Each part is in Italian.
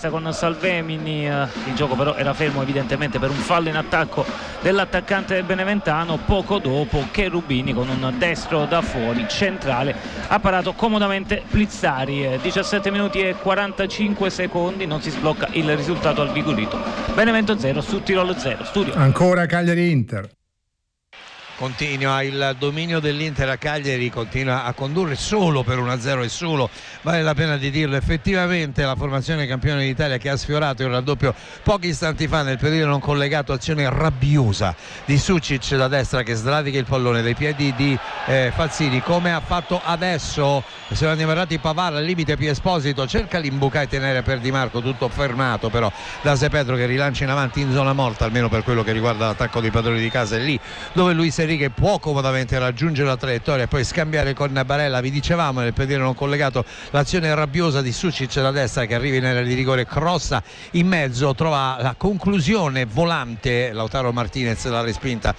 destra con Salvemini, il gioco però era fermo evidentemente per un fallo in attacco dell'attaccante beneventano. Poco dopo Cherubini con un destro da fuori centrale ha parato comodamente Plizzari. 17 minuti e 45 secondi, non si sblocca il risultato al Vigurito. Benevento 0, Südtirol 0. Studio ancora Cagliari-Inter. Continua il dominio dell'Inter a Cagliari, continua a condurre solo per 1-0 e solo, vale la pena di dirlo, effettivamente la formazione campione d'Italia che ha sfiorato il raddoppio pochi istanti fa nel periodo non collegato, azione rabbiosa di Sucic da destra che sradica il pallone dai piedi di Fazzini, come ha fatto adesso. Se ne andiamo errati Pavard al limite, Pie Esposito cerca l'imbucare e tenere per Di Marco, tutto fermato però da Se Pedro che rilancia in avanti in zona morta, almeno per quello che riguarda l'attacco dei padroni di casa, è lì dove Luis Enrique può comodamente raggiungere la traiettoria e poi scambiare con Barella. Vi dicevamo nel pedire non collegato l'azione rabbiosa di Sucic da destra che arriva in area di rigore, crossa in mezzo, trova la conclusione volante Lautaro Martinez, la respinta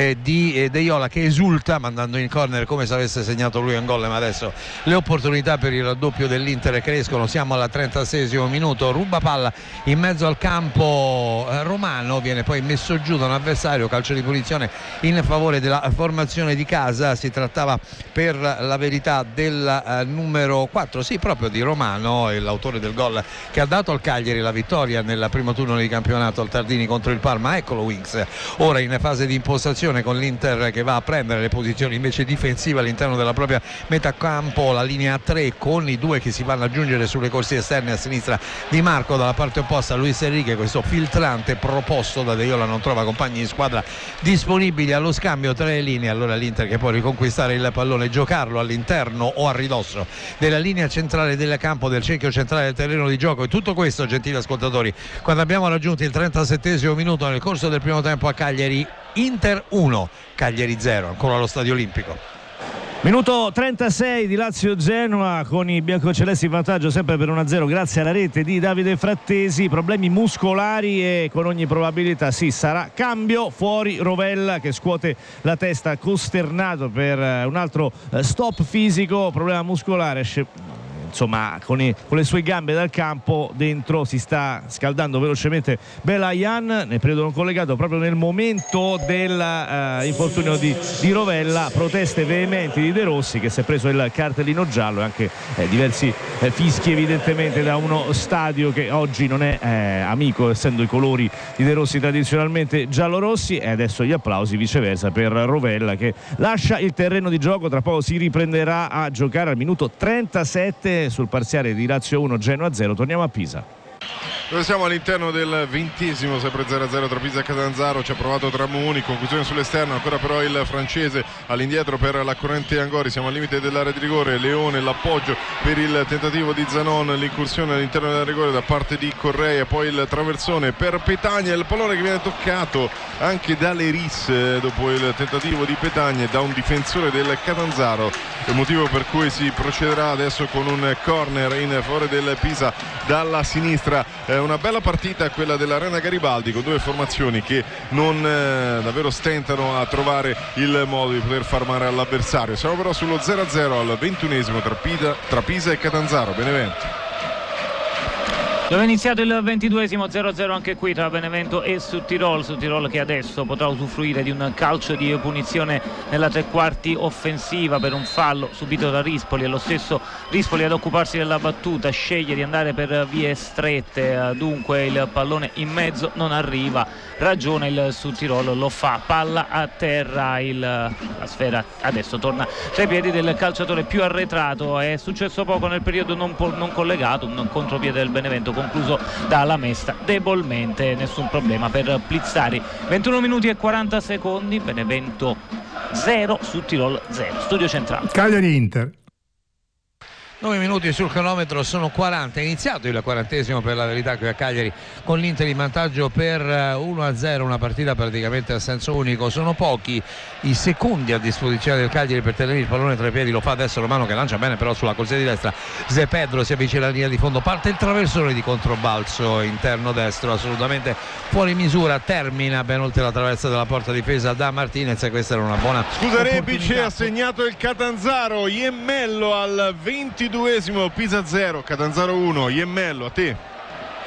di De Iola che esulta mandando in corner come se avesse segnato lui un gol, ma adesso le opportunità per il raddoppio dell'Inter crescono. Siamo al 36esimo minuto, ruba palla in mezzo al campo Romano, viene poi messo giù da un avversario, calcio di punizione in favore della formazione di casa. Si trattava per la verità del numero 4, sì, proprio di Romano, l'autore del gol che ha dato al Cagliari la vittoria nel primo turno di campionato al Tardini contro il Parma. Eccolo Winks ora in fase di impostazione con l'Inter che va a prendere le posizioni invece difensive all'interno della propria metà campo, la linea a 3 con i due che si vanno ad aggiungere sulle corsie esterne a sinistra Di Marco, dalla parte opposta Luis Enrique, questo filtrante proposto da De Iola non trova compagni di squadra disponibili allo scambio tra le linee. Allora l'Inter che può riconquistare il pallone, giocarlo all'interno o a ridosso della linea centrale del campo, del cerchio centrale del terreno di gioco. E tutto questo, gentili ascoltatori, quando abbiamo raggiunto il 37esimo minuto nel corso del primo tempo a Cagliari. Inter 1, Cagliari 0, ancora allo Stadio Olimpico. Minuto 36 di Lazio-Genoa con i biancocelesti in vantaggio sempre per 1-0 grazie alla rete di Davide Frattesi. Problemi muscolari e con ogni probabilità sì, sarà cambio. Fuori Rovella che scuote la testa costernato per un altro stop fisico, problema muscolare. Insomma con le sue gambe dal campo, dentro si sta scaldando velocemente Belayan nel periodo non collegato proprio nel momento dell'infortunio di Rovella. Proteste veementi di De Rossi che si è preso il cartellino giallo e anche diversi fischi evidentemente da uno stadio che oggi non è amico, essendo i colori di De Rossi tradizionalmente giallorossi. E adesso gli applausi viceversa per Rovella che lascia il terreno di gioco, tra poco si riprenderà a giocare al minuto 37 sul parziale di Lazio 1 Genoa 0. Torniamo a Pisa. Noi siamo all'interno del 20esimo, sempre 0-0 tra Pisa e Catanzaro. Ci ha provato Tramuni, conclusione sull'esterno, ancora però il francese all'indietro per la corrente Angori. Siamo al limite dell'area di rigore, Leone l'appoggio per il tentativo di Zanon, l'incursione all'interno dell'area di rigore da parte di Correa, poi il traversone per Petagna, il pallone che viene toccato anche da Leris dopo il tentativo di Petagna da un difensore del Catanzaro, il motivo per cui si procederà adesso con un corner in favore del Pisa dalla sinistra. Una bella partita quella dell'Arena Garibaldi con due formazioni che non davvero stentano a trovare il modo di poter far male all'avversario. Siamo però sullo 0-0 al 21esimo tra Pisa e Catanzaro. Benevento. Dove è iniziato il 22esimo, 0-0 anche qui tra Benevento e Südtirol che adesso potrà usufruire di un calcio di punizione nella tre quarti offensiva per un fallo subito da Rispoli, e lo stesso Rispoli ad occuparsi della battuta sceglie di andare per vie strette, dunque il pallone in mezzo non arriva, ragiona il Südtirol, lo fa, palla a terra, la sfera adesso torna tra i piedi del calciatore più arretrato. È successo poco nel periodo non collegato, un contropiede del Benevento concluso da Lamesta debolmente, nessun problema per Plizzari. 21 minuti e 40 secondi, Benevento 0, Südtirol 0. Studio centrale. Cagliari-Inter. 9 minuti sul cronometro, sono 40, è iniziato il 40esimo per la verità qui a Cagliari con l'Inter in vantaggio per 1-0, una partita praticamente a senso unico. Sono pochi i secondi a disposizione del Cagliari per tenere il pallone tra i piedi, lo fa adesso Romano che lancia bene però sulla corsia di destra, Se Pedro si avvicina alla linea di fondo, parte il traversone di controbalzo interno destro assolutamente fuori misura, termina ben oltre la traversa della porta difesa da Martinez, e questa era una buona Rebice ha segnato il Catanzaro, Iemmello al 22esimo, Pisa 0, Catanzaro 1. Iemmello, a te.